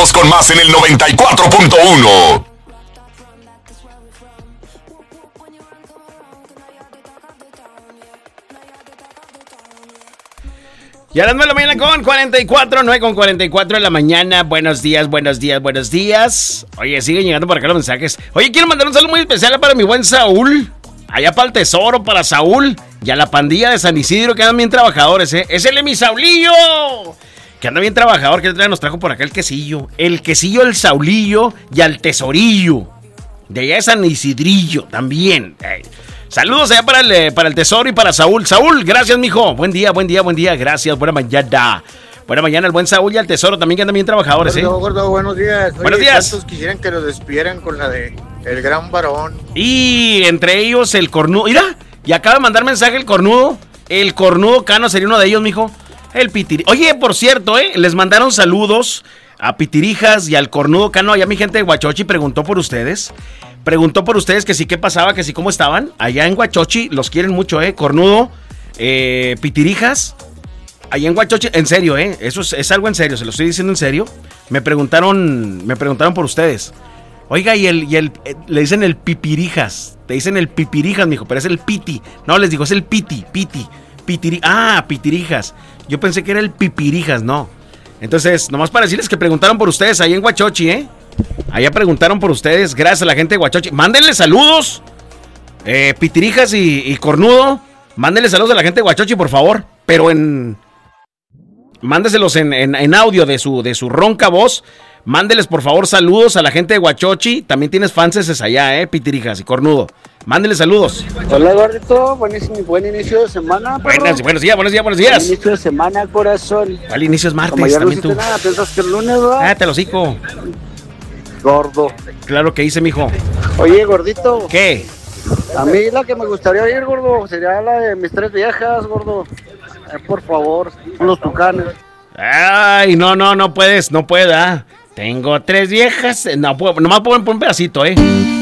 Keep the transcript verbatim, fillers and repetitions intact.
Seguimos con más en el noventa y cuatro punto uno. Y a las nueve de la mañana con cuarenta y cuatro, nueve con cuarenta y cuatro de la mañana. Buenos días, buenos días, buenos días. Oye, siguen llegando por acá los mensajes. Oye, quiero mandar un saludo muy especial para mi buen Saúl. Allá para el tesoro, para Saúl. Y a la pandilla de San Isidro, que andan bien trabajadores, ¿eh? ¡Es el mi Saulillo! Que anda bien trabajador, que nos trajo por acá el quesillo. El quesillo, el Saulillo y al tesorillo. De allá de San Isidrillo también. Hey. Saludos allá para el, para el tesoro y para Saúl. Saúl, gracias, mijo. Buen día, buen día, buen día. Gracias, buena mañana. Buena mañana el buen Saúl y al tesoro también, que andan bien trabajadores, gordo, ¿eh? Gordo, buenos días. Oye, buenos días. ¿cuántos quisieran que los despidieran con la de El Gran Varón? Y entre ellos el cornudo. Mira, y acaba de mandar mensaje el cornudo. El cornudo Cano sería uno de ellos, mijo. El pitiri. Oye, por cierto, ¿eh? Les mandaron saludos a Pitirijas y al cornudo Cano. Allá mi gente de Huachochi preguntó por ustedes. Preguntó por ustedes que sí, qué pasaba, que sí, cómo estaban. Allá en Huachochi, los quieren mucho, ¿eh? Cornudo, eh, Pitirijas. Allá en Huachochi, en serio, ¿eh? Eso es, es algo en serio, se lo estoy diciendo en serio. Me preguntaron, me preguntaron por ustedes. Oiga, y el, y el, eh, le dicen el Pipirijas. Te dicen el Pipirijas, mijo, pero es el Piti. No, les digo, es el Piti, Piti. Pitiri, ah, Pitirijas. Yo pensé que era el Pipirijas, no. Entonces, nomás para decirles que preguntaron por ustedes ahí en Huachochi, ¿eh? Allá preguntaron por ustedes, gracias a la gente de Huachochi. Mándenle saludos, eh, Pitirijas y, y Cornudo. Mándenle saludos a la gente de Huachochi, por favor. Pero en... Mándeselos en, en, en audio de su, de su ronca voz. Mándeles, por favor, saludos a la gente de Huachochi. También tienes fanses allá, eh, Pitirijas y Cornudo. Mándenle saludos. Hola, gordito. Buen, buen inicio de semana. Buenas, buenos días, buenos días, buenos días. Buen inicio de semana, corazón. Al inicio es martes, Como ayer también no tú. Nada, ¿piensas que el lunes va? Ah, te lo hocico. Gordo. Claro que hice, mijo. Oye, gordito. ¿Qué? A mí la que me gustaría oír, gordo, sería la de mis tres viejas, gordo. Eh, por favor, los Tucanes. Ay, no, no, no puedes, no pueda. Tengo tres viejas. No, puedo, nomás puedo poner un pedacito, ¿eh?